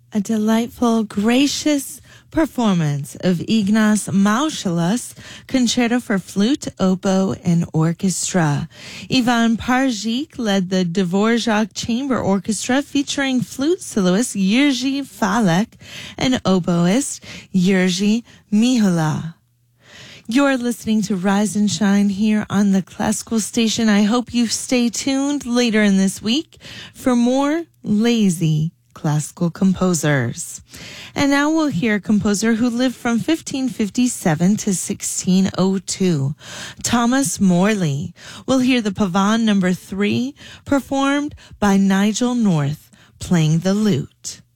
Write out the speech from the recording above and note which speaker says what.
Speaker 1: A delightful, gracious performance of Ignaz Mauschel's Concerto for Flute, Oboe, and Orchestra. Ivan Parjik led the Dvorak Chamber Orchestra featuring flute soloist Jiří Falek and oboist Jiří Mihola. You're listening to Rise and Shine here on the Classical Station. I hope you stay tuned later in this week for more lazy classical composers. And now we'll hear a composer who lived from 1557 to 1602, Thomas Morley. We'll hear the Pavane No. 3 performed by Nigel North playing the lute.